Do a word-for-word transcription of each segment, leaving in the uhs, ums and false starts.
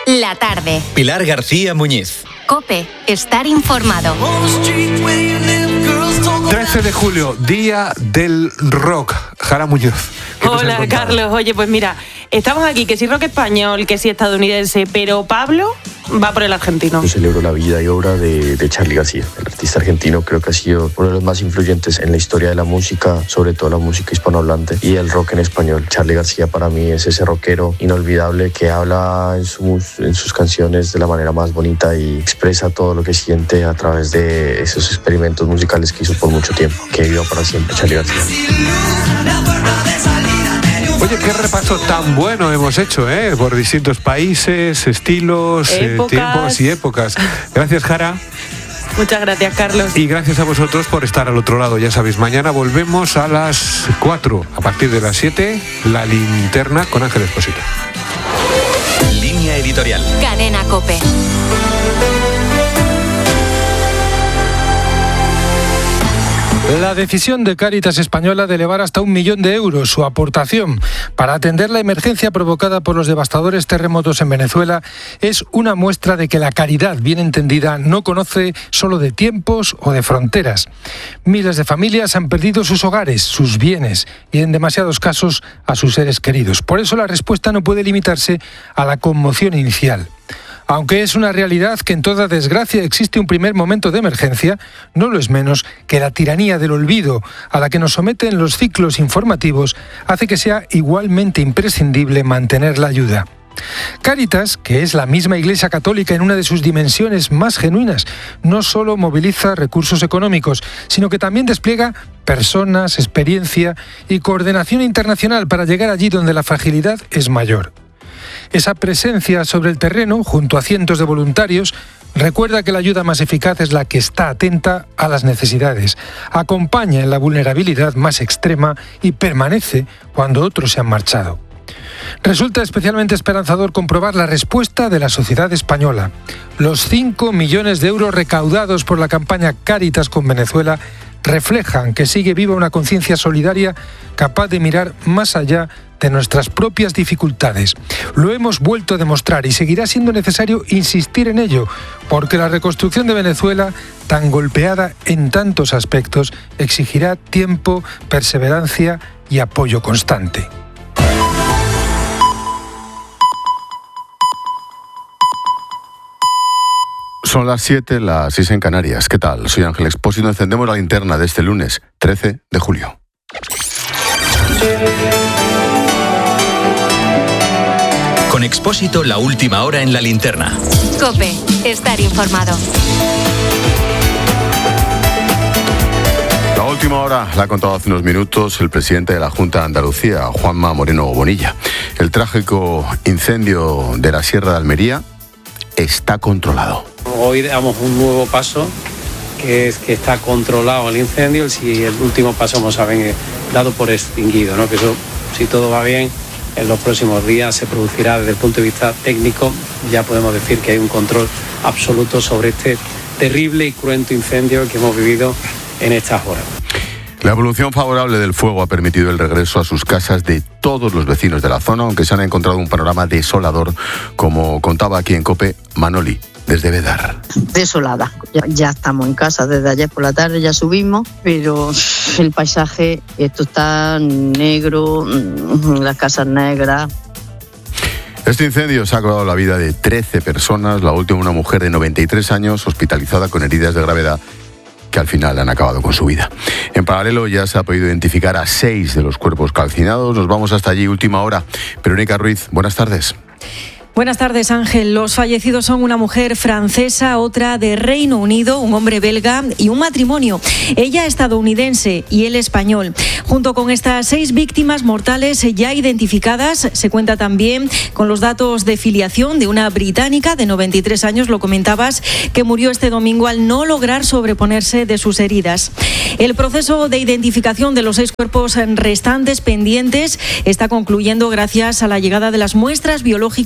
La tarde. Pilar García Muñiz. COPE. Estar informado. trece de julio, Día del Rock. Jara Muñoz. Hola, Carlos. Oye, pues mira, estamos aquí, que si rock español, que si estadounidense, pero Pablo va por el argentino. Yo celebro la vida y obra de, de Charly García. El artista argentino creo que ha sido uno de los más influyentes en la historia de la música, sobre todo la música hispanohablante y el rock en español. Charly García para mí es ese rockero inolvidable que habla en sus, en sus canciones de la manera más bonita y expresa todo lo que siente a través de esos experimentos musicales que hizo por mucho tiempo. Que viva para siempre Charly García. Oye, qué repaso tan bueno hemos hecho, ¿eh? Por distintos países, estilos, eh, tiempos y épocas. Gracias, Jara. Muchas gracias, Carlos. Y gracias a vosotros por estar al otro lado. Ya sabéis, mañana volvemos a las cuatro. A partir de las siete, La Linterna con Ángel Expósito. Línea editorial. Cadena COPE. La decisión de Cáritas Española de elevar hasta un millón de euros su aportación para atender la emergencia provocada por los devastadores terremotos en Venezuela es una muestra de que la caridad, bien entendida, no conoce solo de tiempos o de fronteras. Miles de familias han perdido sus hogares, sus bienes y, en demasiados casos, a sus seres queridos. Por eso la respuesta no puede limitarse a la conmoción inicial. Aunque es una realidad que en toda desgracia existe un primer momento de emergencia, no lo es menos que la tiranía del olvido a la que nos someten los ciclos informativos hace que sea igualmente imprescindible mantener la ayuda. Cáritas, que es la misma Iglesia Católica en una de sus dimensiones más genuinas, no solo moviliza recursos económicos, sino que también despliega personas, experiencia y coordinación internacional para llegar allí donde la fragilidad es mayor. Esa presencia sobre el terreno, junto a cientos de voluntarios, recuerda que la ayuda más eficaz es la que está atenta a las necesidades, acompaña en la vulnerabilidad más extrema y permanece cuando otros se han marchado. Resulta especialmente esperanzador comprobar la respuesta de la sociedad española. Los cinco millones de euros recaudados por la campaña Cáritas con Venezuela reflejan que sigue viva una conciencia solidaria capaz de mirar más allá de nuestras propias dificultades. Lo hemos vuelto a demostrar y seguirá siendo necesario insistir en ello, porque la reconstrucción de Venezuela, tan golpeada en tantos aspectos, exigirá tiempo, perseverancia y apoyo constante. Son las siete, las seis en Canarias. ¿Qué tal? Soy Ángel Expósito. Encendemos la linterna de este lunes, trece de julio. Con Expósito, la última hora en la linterna. COPE. Estar informado. La última hora la ha contado hace unos minutos el presidente de la Junta de Andalucía, Juanma Moreno Bonilla. El trágico incendio de la Sierra de Almería está controlado. Hoy damos un nuevo paso, que es que está controlado el incendio, y el último paso, como saben, es dado por extinguido, ¿no? Que eso, si todo va bien, en los próximos días se producirá desde el punto de vista técnico. Ya podemos decir que hay un control absoluto sobre este terrible y cruento incendio que hemos vivido en estas horas. La evolución favorable del fuego ha permitido el regreso a sus casas de todos los vecinos de la zona, aunque se han encontrado un panorama desolador, como contaba aquí en COPE Manoli, desde Bedar. Desolada. Ya, ya estamos en casa desde ayer por la tarde, ya subimos, pero el paisaje, esto está negro, las casas negras. Este incendio se ha cobrado la vida de trece personas, la última una mujer de noventa y tres años, hospitalizada con heridas de gravedad, que al final han acabado con su vida. En paralelo ya se ha podido identificar a seis de los cuerpos calcinados. Nos vamos hasta allí, última hora. Verónica Ruiz, buenas tardes. Buenas tardes, Ángel. Los fallecidos son una mujer francesa, otra de Reino Unido, un hombre belga y un matrimonio. Ella estadounidense y él español. Junto con estas seis víctimas mortales ya identificadas, se cuenta también con los datos de filiación de una británica de noventa y tres años, lo comentabas, que murió este domingo al no lograr sobreponerse de sus heridas. El proceso de identificación de los seis cuerpos restantes pendientes está concluyendo gracias a la llegada de las muestras biológicas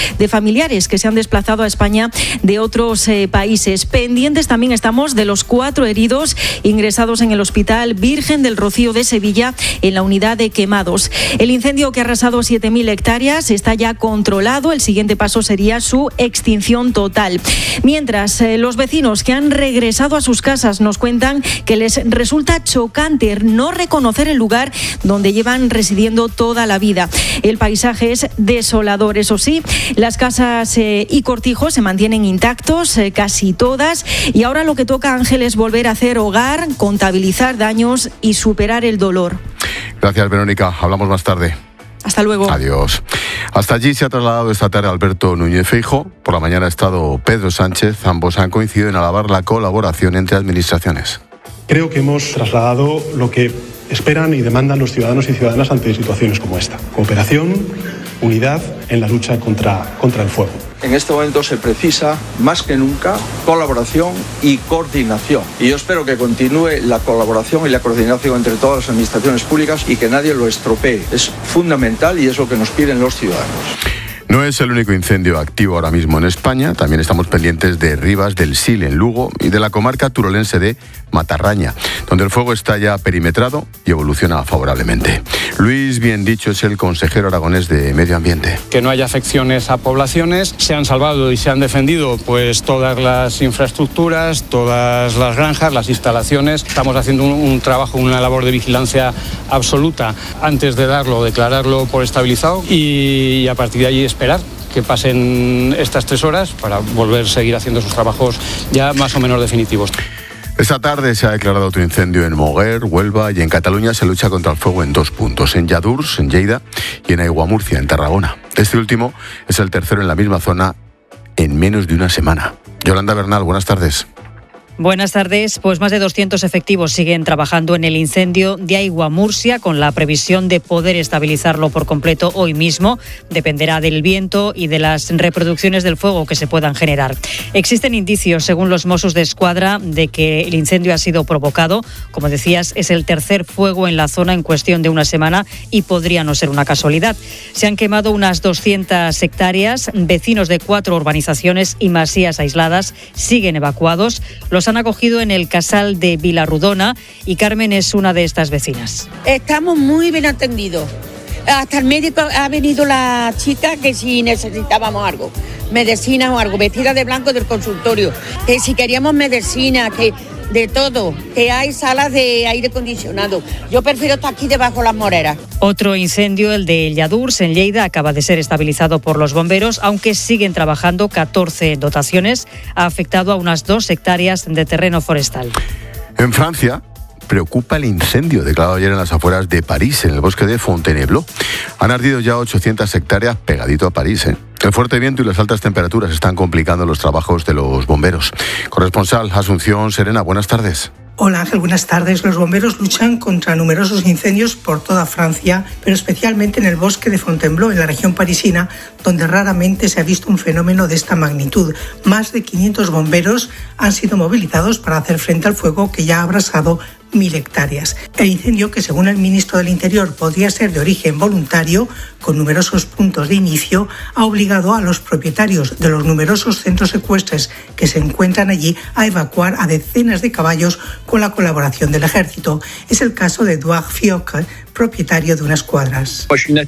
de familiares que se han desplazado a España de otros eh, países. Pendientes también estamos de los cuatro heridos ingresados en el Hospital Virgen del Rocío de Sevilla en la unidad de quemados. El incendio que ha arrasado siete mil hectáreas está ya controlado. El siguiente paso sería su extinción total. Mientras, eh, los vecinos que han regresado a sus casas nos cuentan que les resulta chocante no reconocer el lugar donde llevan residiendo toda la vida. El paisaje es desolador, eso sí, las casas eh, y cortijos se mantienen intactos, eh, casi todas, y ahora lo que toca, Ángel, es volver a hacer hogar, contabilizar daños y superar el dolor. Gracias, Verónica. Hablamos más tarde. Hasta luego. Adiós. Hasta allí se ha trasladado esta tarde Alberto Núñez Feijóo. Por la mañana ha estado Pedro Sánchez. Ambos han coincidido en alabar la colaboración entre administraciones. Creo que hemos trasladado lo que esperan y demandan los ciudadanos y ciudadanas ante situaciones como esta. Cooperación, unidad en la lucha contra, contra el fuego. En este momento se precisa más que nunca colaboración y coordinación. Y yo espero que continúe la colaboración y la coordinación entre todas las administraciones públicas y que nadie lo estropee. Es fundamental y es lo que nos piden los ciudadanos. No es el único incendio activo ahora mismo en España. También estamos pendientes de Rivas del Sil, en Lugo, y de la comarca turolense de Matarraña, donde el fuego está ya perimetrado y evoluciona favorablemente. Luis Biendicho es el consejero aragonés de Medio Ambiente. Que no haya afecciones a poblaciones. Se han salvado y se han defendido pues todas las infraestructuras, todas las granjas, las instalaciones. Estamos haciendo un, un trabajo, una labor de vigilancia absoluta antes de darlo, declararlo por estabilizado y a partir de ahí esperar que pasen estas tres horas para volver a seguir haciendo sus trabajos ya más o menos definitivos. Esta tarde se ha declarado otro incendio en Moguer, Huelva, y en Cataluña se lucha contra el fuego en dos puntos, en Lladurs, en Lleida, y en Aiguamurcia, en Tarragona. Este último es el tercero en la misma zona en menos de una semana. Yolanda Bernal, buenas tardes. Buenas tardes. Pues más de doscientos efectivos siguen trabajando en el incendio de Aiguamurcia con la previsión de poder estabilizarlo por completo hoy mismo. Dependerá del viento y de las reproducciones del fuego que se puedan generar. Existen indicios, según los Mossos de Escuadra, de que el incendio ha sido provocado. Como decías, es el tercer fuego en la zona en cuestión de una semana y podría no ser una casualidad. Se han quemado unas doscientas hectáreas. Vecinos de cuatro urbanizaciones y masías aisladas siguen evacuados. Los han acogido en el casal de Vilarrudona y Carmen es una de estas vecinas. Estamos muy bien atendidos. Hasta el médico ha venido la chica que si necesitábamos algo, medicina o algo, vestida de blanco del consultorio, que si queríamos medicina, que de todo, que hay salas de aire acondicionado. Yo prefiero estar aquí debajo de las moreras. Otro incendio, el de Lladurs, en Lleida, acaba de ser estabilizado por los bomberos, aunque siguen trabajando catorce dotaciones. Ha afectado a unas dos hectáreas de terreno forestal. En Francia preocupa el incendio declarado ayer en las afueras de París, en el bosque de Fontainebleau. Han ardido ya ochocientas hectáreas pegadito a París, ¿eh? El fuerte viento y las altas temperaturas están complicando los trabajos de los bomberos. Corresponsal Asunción Serena, buenas tardes. Hola Ángel, buenas tardes. Los bomberos luchan contra numerosos incendios por toda Francia, pero especialmente en el bosque de Fontainebleau, en la región parisina, donde raramente se ha visto un fenómeno de esta magnitud. Más de quinientos bomberos han sido movilizados para hacer frente al fuego que ya ha abrasado mil hectáreas. El incendio, que según el ministro del Interior podría ser de origen voluntario, con numerosos puntos de inicio, ha obligado a los propietarios de los numerosos centros ecuestres que se encuentran allí a evacuar a decenas de caballos con la colaboración del ejército. Es el caso de Edouard Fioc, propietario de unas cuadras.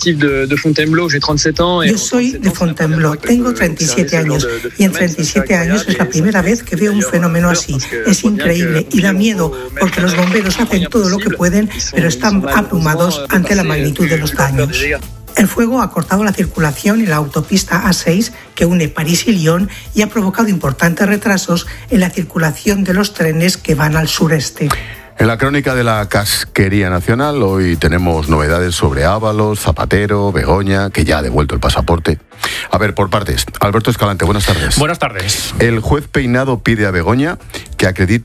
Yo soy de Fontainebleau, tengo treinta y siete años y en treinta y siete años es la primera vez que veo un fenómeno así. Es increíble y da miedo porque los bomberos hacen todo lo que pueden, pero están abrumados ante la magnitud de los daños. El fuego ha cortado la circulación en la autopista A seis que une París y Lyon y ha provocado importantes retrasos en la circulación de los trenes que van al sureste. En la crónica de la Casquería Nacional hoy tenemos novedades sobre Ábalos, Zapatero, Begoña, que ya ha devuelto el pasaporte. A ver, por partes. Alberto Escalante, buenas tardes. Buenas tardes. El juez Peinado pide a Begoña que acredite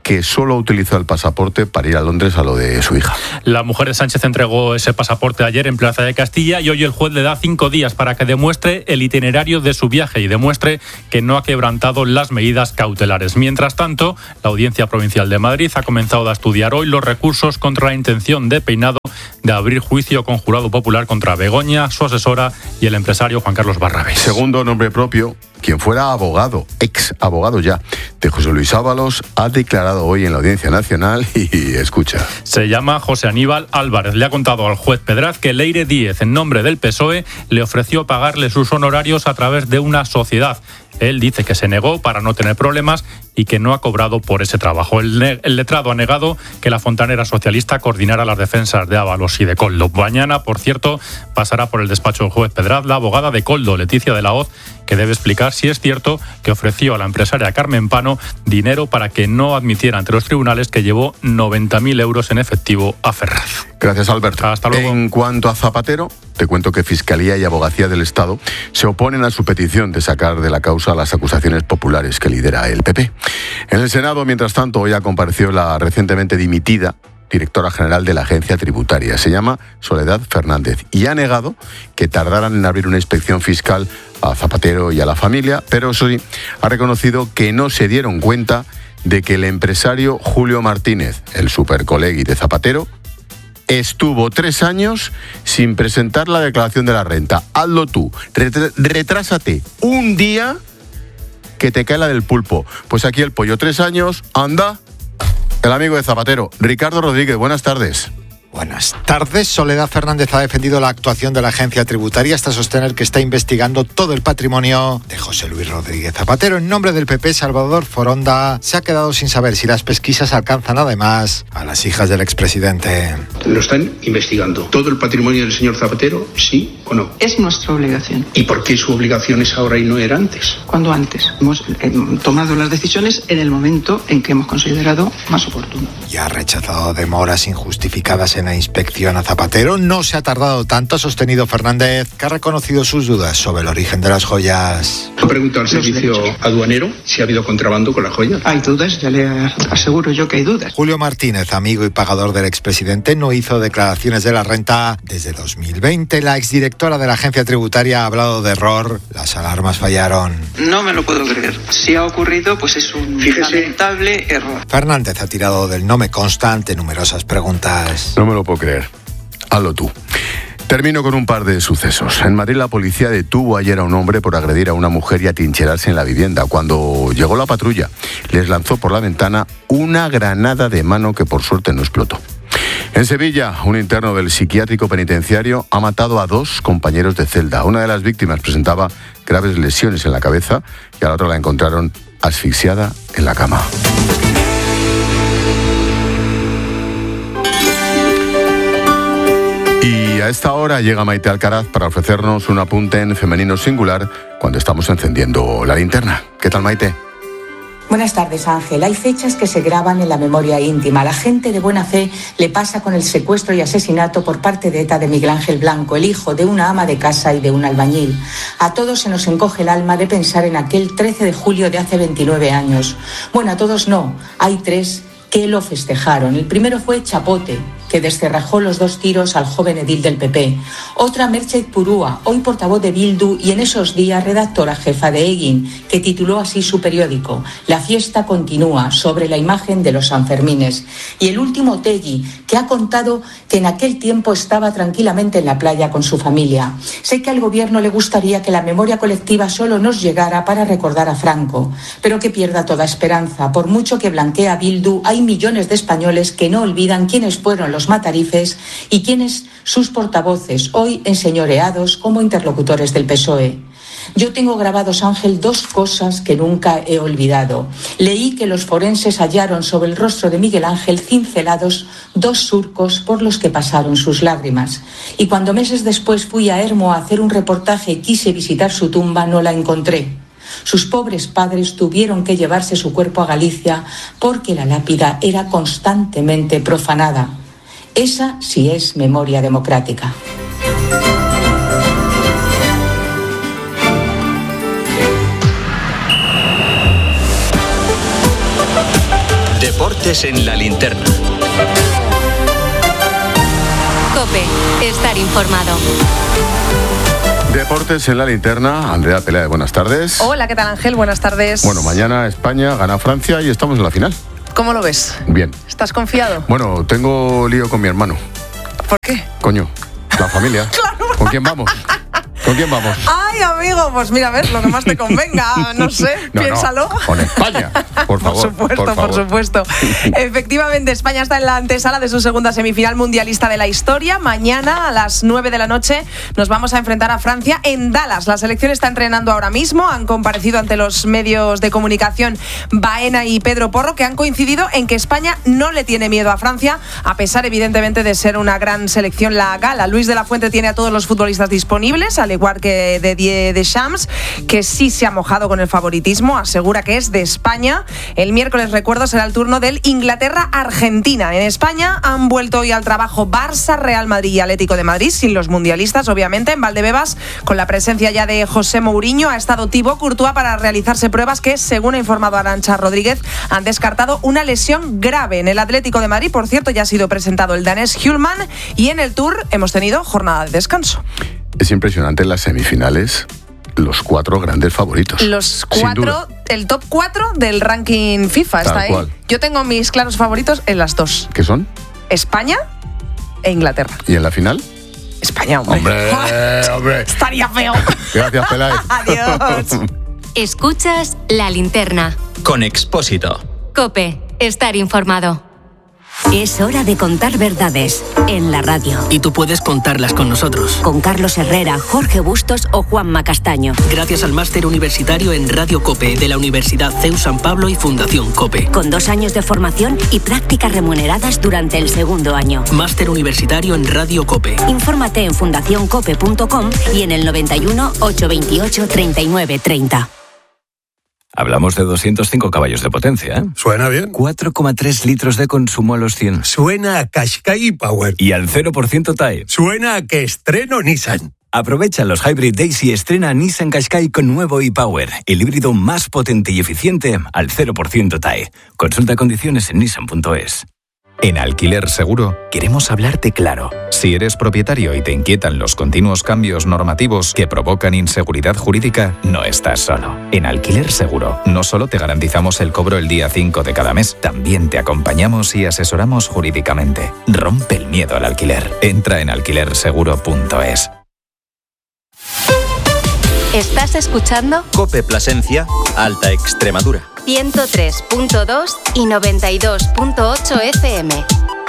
que solo utilizó el pasaporte para ir a Londres a lo de su hija. La mujer de Sánchez entregó ese pasaporte ayer en Plaza de Castilla y hoy el juez le da cinco días para que demuestre el itinerario de su viaje y demuestre que no ha quebrantado las medidas cautelares. Mientras tanto, la Audiencia Provincial de Madrid ha comenzado a estudiar hoy los recursos contra la intención de Peinado de abrir juicio con jurado popular contra Begoña, su asesora y el empresario Juan Carlos Barrabés. Segundo nombre propio, quien fuera abogado, ex abogado ya, de José Luis Ábalos, ha declarado hoy en la Audiencia Nacional y escucha. Se llama José Aníbal Álvarez. Le ha contado al juez Pedraz que Leire Díez, en nombre del P S O E, le ofreció pagarle sus honorarios a través de una sociedad. Él dice que se negó para no tener problemas y que no ha cobrado por ese trabajo. El, ne- el letrado ha negado que la fontanera socialista coordinara las defensas de Ábalos y de Koldo. Mañana, por cierto, pasará por el despacho del juez Pedraz la abogada de Koldo, Leticia de la Hoz, que debe explicar si es cierto que ofreció a la empresaria Carmen Pano dinero para que no admitiera ante los tribunales que llevó noventa mil euros en efectivo a Ferraz. Gracias, Alberto. Hasta luego. En cuanto a Zapatero, te cuento que Fiscalía y Abogacía del Estado se oponen a su petición de sacar de la causa las acusaciones populares que lidera el P P. En el Senado, mientras tanto, hoy ha comparecido la recientemente dimitida directora general de la Agencia Tributaria. Se llama Soledad Fernández y ha negado que tardaran en abrir una inspección fiscal a Zapatero y a la familia, pero eso sí, ha reconocido que no se dieron cuenta de que el empresario Julio Martínez, el supercolegui de Zapatero, estuvo tres años sin presentar la declaración de la renta. Hazlo tú, Retr- retrásate un día que te cae la del pulpo. Pues aquí el pollo, tres años, anda. El amigo de Zapatero, Ricardo Rodríguez, buenas tardes. Buenas tardes. Soledad Fernández ha defendido la actuación de la Agencia Tributaria hasta sostener que está investigando todo el patrimonio de José Luis Rodríguez Zapatero. En nombre del P P, Salvador Foronda se ha quedado sin saber si las pesquisas alcanzan además a las hijas del expresidente. Lo están investigando. ¿Todo el patrimonio del señor Zapatero, sí o no? Es nuestra obligación. ¿Y por qué su obligación es ahora y no era antes? Cuando antes. Hemos eh, tomado las decisiones en el momento en que hemos considerado más oportuno. Y ha rechazado demoras injustificadas en la inspección a Zapatero. No se ha tardado tanto, ha sostenido Fernández, que ha reconocido sus dudas sobre el origen de las joyas. Ha preguntado al servicio aduanero si ha habido contrabando con las joyas. Hay dudas, ya le aseguro yo que hay dudas. Julio Martínez, amigo y pagador del expresidente, no hizo declaraciones de la renta desde dos mil veinte. La exdirectora de la Agencia Tributaria ha hablado de error. Las alarmas fallaron. No me lo puedo creer. Si ha ocurrido, pues es un Fíjese. lamentable error. Fernández ha tirado del no me consta ante numerosas preguntas. No me lo puedo creer. Hazlo tú. Termino con un par de sucesos. En Madrid la policía detuvo ayer a un hombre por agredir a una mujer y atrincherarse en la vivienda. Cuando llegó la patrulla, les lanzó por la ventana una granada de mano que por suerte no explotó. En Sevilla, un interno del psiquiátrico penitenciario ha matado a dos compañeros de celda. Una de las víctimas presentaba graves lesiones en la cabeza y a la otra la encontraron asfixiada en la cama. Y a esta hora llega Maite Alcaraz para ofrecernos un apunte en femenino singular cuando estamos encendiendo la linterna. ¿Qué tal, Maite? Buenas tardes, Ángel. Hay fechas que se graban en la memoria íntima. A la gente de buena fe le pasa con el secuestro y asesinato por parte de ETA de Miguel Ángel Blanco, el hijo de una ama de casa y de un albañil. A todos se nos encoge el alma de pensar en aquel trece de julio de hace veintinueve años. Bueno, a todos no. Hay tres que lo festejaron. El primero fue Chapote, que descerrajó los dos tiros al joven edil del P P. Otra, Merche Purúa, hoy portavoz de Bildu y en esos días redactora jefa de Egin, que tituló así su periódico, La fiesta continúa, sobre la imagen de los Sanfermines. Y el último, Otegui, que ha contado que en aquel tiempo estaba tranquilamente en la playa con su familia. Sé que al gobierno le gustaría que la memoria colectiva solo nos llegara para recordar a Franco, pero que pierda toda esperanza. Por mucho que blanquee a Bildu, hay millones de españoles que no olvidan quiénes fueron los matarifes y quiénes sus portavoces, hoy enseñoreados como interlocutores del P S O E. Yo tengo grabados, Ángel, dos cosas que nunca he olvidado. Leí que los forenses hallaron sobre el rostro de Miguel Ángel cincelados dos surcos por los que pasaron sus lágrimas. Y cuando meses después fui a Hermo a hacer un reportaje y quise visitar su tumba, no la encontré. Sus pobres padres tuvieron que llevarse su cuerpo a Galicia porque la lápida era constantemente profanada. Esa sí es memoria democrática. Deportes en la linterna. COPE, estar informado. Deportes en la linterna. Andrea Peláez, buenas tardes. Hola, ¿qué tal, Ángel? Buenas tardes. Bueno, mañana España gana Francia y estamos en la final. ¿Cómo lo ves? Bien. ¿Estás confiado? Bueno, tengo lío con mi hermano. ¿Por qué? Coño, la familia. Claro. ¿Con quién vamos? ¿Con quién vamos? Ay, amigo, pues mira, a ver, lo que más te convenga, no sé, no, piénsalo. No, con España, por favor. Por supuesto, por, por supuesto. Efectivamente, España está en la antesala de su segunda semifinal mundialista de la historia. Mañana a las nueve de la noche nos vamos a enfrentar a Francia en Dallas. La selección está entrenando ahora mismo. Han comparecido ante los medios de comunicación Baena y Pedro Porro, que han coincidido en que España no le tiene miedo a Francia, a pesar evidentemente de ser una gran selección la gala. Luis de la Fuente tiene a todos los futbolistas disponibles, al igual que de Didier Deschamps, que sí se ha mojado con el favoritismo, asegura que es de España. El miércoles, recuerdo, será el turno del Inglaterra-Argentina. En España han vuelto hoy al trabajo Barça, Real Madrid y Atlético de Madrid, sin los mundialistas, obviamente. En Valdebebas, con la presencia ya de José Mourinho, ha estado Thibaut Courtois para realizarse pruebas que, según ha informado Arantxa Rodríguez, han descartado una lesión grave. En el Atlético de Madrid, por cierto, ya ha sido presentado el danés Hjulman, y en el Tour hemos tenido jornada de descanso. Es impresionante en las semifinales, los cuatro grandes favoritos. Los cuatro, el top cuatro del ranking FIFA está ahí. Cual. Yo tengo mis claros favoritos en las dos. ¿Qué son? España e Inglaterra. ¿Y en la final? España, hombre. Hombre, hombre. Estaría feo. Gracias, Peláez. Adiós. Escuchas La Linterna. Con Expósito. COPE, estar informado. Es hora de contar verdades en la radio. Y tú puedes contarlas con nosotros. Con Carlos Herrera, Jorge Bustos o Juanma Castaño. Gracias al máster universitario en Radio COPE de la Universidad C E U San Pablo y Fundación COPE. Con dos años de formación y prácticas remuneradas durante el segundo año. Máster universitario en Radio COPE. Infórmate en fundación cope punto com y en el noventa y uno, ochocientos veintiocho, treinta y nueve treinta. Hablamos de doscientos cinco caballos de potencia, ¿eh? Suena bien. cuatro coma tres litros de consumo a los cien. Suena a Qashqai Power. Y al cero por ciento T A E. Suena a que estreno Nissan. Aprovecha los Hybrid Days y estrena Nissan Qashqai con nuevo e-Power, el híbrido más potente y eficiente al cero por ciento T A E. Consulta condiciones en nissan punto es. En Alquiler Seguro queremos hablarte claro. Si eres propietario y te inquietan los continuos cambios normativos que provocan inseguridad jurídica, no estás solo. En Alquiler Seguro no solo te garantizamos el cobro el día cinco de cada mes, también te acompañamos y asesoramos jurídicamente. Rompe el miedo al alquiler. Entra en alquiler seguro punto es. ¿Estás escuchando? COPE Plasencia, Alta Extremadura. ciento tres punto dos y noventa y dos punto ocho F M.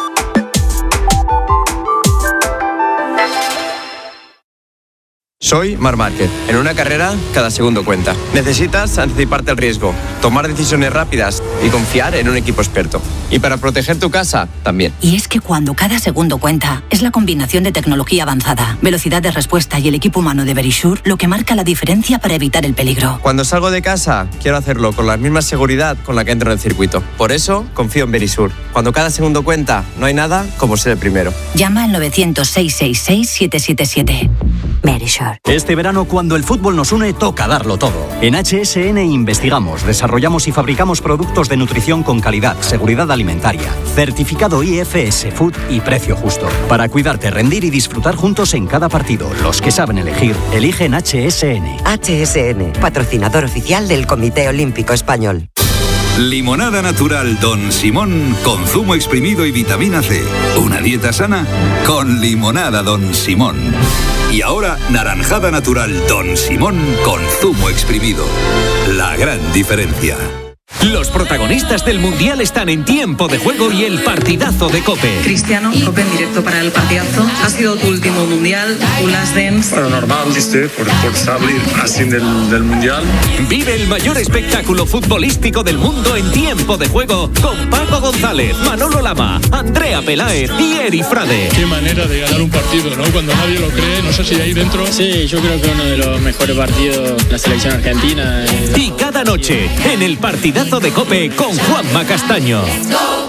Soy Marc Márquez. En una carrera, cada segundo cuenta. Necesitas anticiparte al riesgo, tomar decisiones rápidas y confiar en un equipo experto. Y para proteger tu casa, también. Y es que cuando cada segundo cuenta, es la combinación de tecnología avanzada, velocidad de respuesta y el equipo humano de Verisure lo que marca la diferencia para evitar el peligro. Cuando salgo de casa, quiero hacerlo con la misma seguridad con la que entro en el circuito. Por eso, confío en Verisure. Cuando cada segundo cuenta, no hay nada como ser el primero. Llama al novecientos, seiscientos sesenta y seis, siete siete siete. Verisure. Este verano, cuando el fútbol nos une, toca darlo todo. En H S N investigamos, desarrollamos y fabricamos productos de nutrición con calidad, seguridad alimentaria, certificado I F S Food y precio justo. Para cuidarte, rendir y disfrutar juntos en cada partido. Los que saben elegir, eligen H S N. H S N, patrocinador oficial del Comité Olímpico Español. Limonada natural Don Simón con zumo exprimido y vitamina C. Una dieta sana con limonada Don Simón. Y ahora, naranjada natural Don Simón con zumo exprimido. La gran diferencia. Los protagonistas del Mundial están en Tiempo de Juego y el partidazo de COPE. Cristiano, COPE en directo para el partidazo. Ha sido tu último Mundial, tu last dance. Bueno, normal, ¿viste? Por, por salir así del, del Mundial. Vive el mayor espectáculo futbolístico del mundo en Tiempo de Juego con Paco González, Manolo Lama, Andrea Peláez y Eri Frade. Qué manera de ganar un partido, ¿no? Cuando nadie lo cree, no sé si ahí dentro... Sí, yo creo que uno de los mejores partidos de la selección argentina. Es... Y cada noche, en el partidazo de COPE con Juanma Castaño.